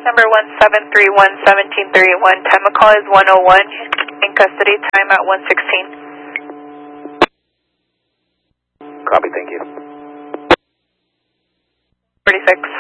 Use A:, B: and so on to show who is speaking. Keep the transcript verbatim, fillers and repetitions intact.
A: Number one seven three one, one seven three one, time of call is one oh one, in custody, time at one sixteen.
B: Copy, thank you.
A: forty-six.